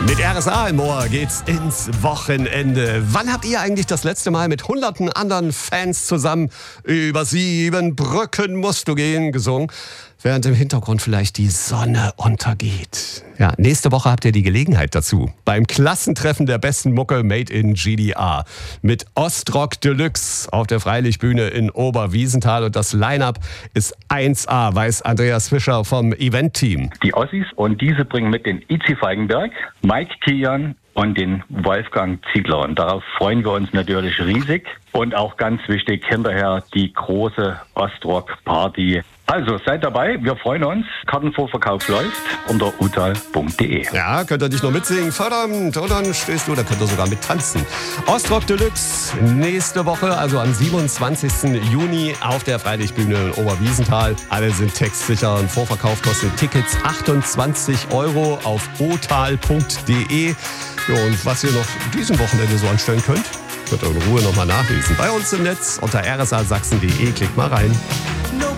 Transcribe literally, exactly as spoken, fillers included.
Mit R S A im Ohr geht's ins Wochenende. Wann habt ihr eigentlich das letzte Mal mit hunderten anderen Fans zusammen über sieben Brücken musst du gehen gesungen, während im Hintergrund vielleicht die Sonne untergeht? Ja, nächste Woche habt ihr die Gelegenheit dazu. Beim Klassentreffen der besten Mucke Made in G D R. Mit Ostrock Deluxe auf der Freilichtbühne in Oberwiesenthal. Und das Line-Up ist eins A, weiß Andreas Fischer vom Event-Team. Die Ossis, und diese bringen mit den Itzi Feigenberg, Mike Kian und den Wolfgang Ziegler. Und darauf freuen wir uns natürlich riesig. Und auch ganz wichtig, hinterher die große Ostrock-Party. Also seid dabei, wir freuen uns. Kartenvorverkauf läuft unter utal punkt de. Ja, könnt ihr nicht nur mitsingen, verdammt, und dann stehst du, da könnt ihr sogar mit tanzen. Ostrock Deluxe nächste Woche, also am siebenundzwanzigsten Juni auf der Freilichtbühne in Oberwiesenthal. Alle sind textsicher. Ein Vorverkauf kostet Tickets achtundzwanzig Euro auf utal punkt de. Ja, und was ihr noch diesem Wochenende so anstellen könnt, könnt ihr in Ruhe nochmal nachlesen. Bei uns im Netz unter r s a sachsen punkt de. Klickt mal rein.